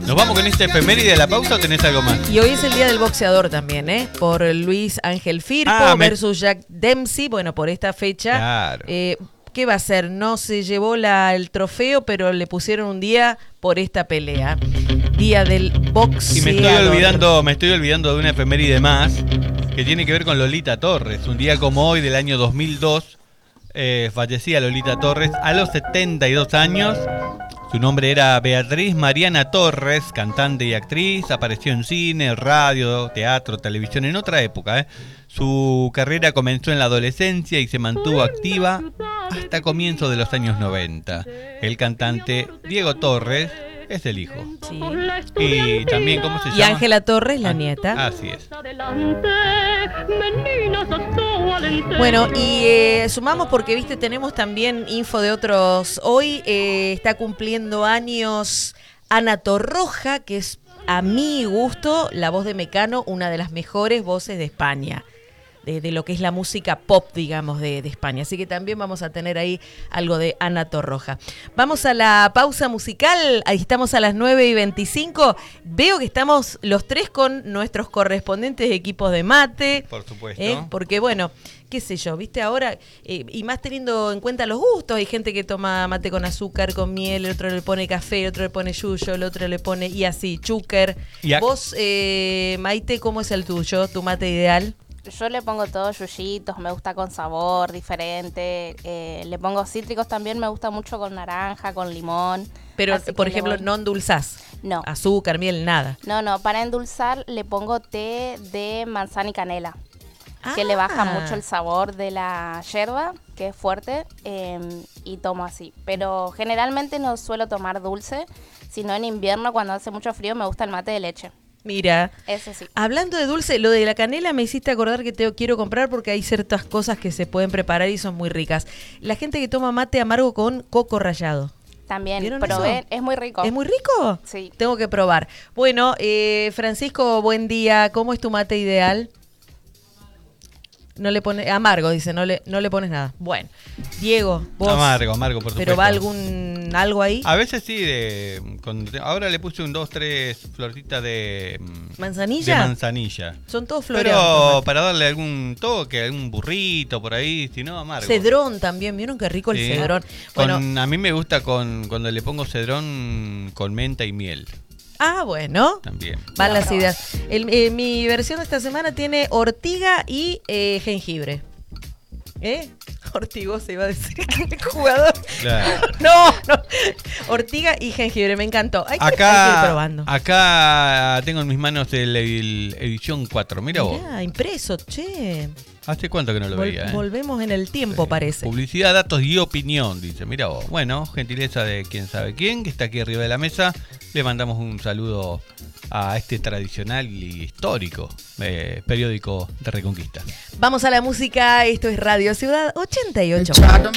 ¿Nos vamos con este efeméride de la pausa o tenés algo más? Y hoy es el día del boxeador también, ¿eh? Por Luis Ángel Firpo versus Jack Dempsey. Bueno, por esta fecha. Claro. ¿Qué va a hacer? No se llevó el trofeo, pero le pusieron un día por esta pelea. Día del boxeador. Y me estoy olvidando de una efeméride más que tiene que ver con Lolita Torres. Un día como hoy del año 2002 fallecía Lolita Torres a los 72 años. Su nombre era Beatriz Mariana Torres, cantante y actriz. Apareció en cine, radio, teatro, televisión en otra época. Su carrera comenzó en la adolescencia y se mantuvo activa hasta comienzos de los años 90. El cantante Diego Torres es el hijo. Sí. Y también, ¿cómo se llama? Y Ángela Torres, la nieta. Así es. Bueno, y sumamos porque, viste, tenemos también info de otros. Hoy está cumpliendo años Ana Torroja, que es, a mi gusto, la voz de Mecano, una de las mejores voces de España. De lo que es la música pop, digamos, de España. Así que también vamos a tener ahí algo de Ana Torroja. Vamos a la pausa musical. Ahí estamos a las 9:25. Veo que estamos los tres con nuestros correspondientes equipos de mate. Por supuesto. Porque, bueno, qué sé yo, viste, ahora, y más teniendo en cuenta los gustos, hay gente que toma mate con azúcar, con miel, el otro le pone café, el otro le pone yuyo, el otro le pone, y así, chúquer. Vos, Maite, ¿cómo es el tuyo, tu mate ideal? Yo le pongo todos yuyitos, me gusta con sabor diferente, le pongo cítricos también, me gusta mucho con naranja, con limón. Pero, por ejemplo, ¿no endulzás? No. Azúcar, miel, nada. No, para endulzar le pongo té de manzana y canela, que le baja mucho el sabor de la yerba, que es fuerte, y tomo así. Pero generalmente no suelo tomar dulce, sino en invierno cuando hace mucho frío me gusta el mate de leche. Mira, ese sí. Hablando de dulce, lo de la canela me hiciste acordar que te quiero comprar porque hay ciertas cosas que se pueden preparar y son muy ricas. La gente que toma mate amargo con coco rallado. También, probé, es muy rico. ¿Es muy rico? Sí. Tengo que probar. Bueno, Francisco, buen día. ¿Cómo es tu mate ideal? No le pone amargo, dice, no le pones nada. Bueno, Diego, vos. Amargo, por supuesto. ¿Pero va algo ahí? A veces sí, ahora le puse 2, 3 florcitas de ¿Manzanilla? De manzanilla. Son todos floreados. Pero para darle algún toque, algún burrito por ahí, si no, amargo. Cedrón también, ¿vieron qué rico el cedrón? Bueno, a mí me gusta cuando le pongo cedrón con menta y miel. Ah, bueno. También. Van las ideas. Mi versión de esta semana tiene ortiga y jengibre. Ortigosa iba a decir el jugador. Claro. No. Ortiga y jengibre, me encantó. Hay que ir probando. Acá tengo en mis manos el edición 4. Mirá vos. Impreso, che. ¿Hace cuánto que no lo veía? Volvemos en el tiempo, parece. Publicidad, datos y opinión, dice. Mira vos. Bueno, gentileza de quién sabe quién, que está aquí arriba de la mesa. Le mandamos un saludo a este tradicional y histórico periódico de Reconquista. Vamos a la música. Esto es Radio Ciudad 88.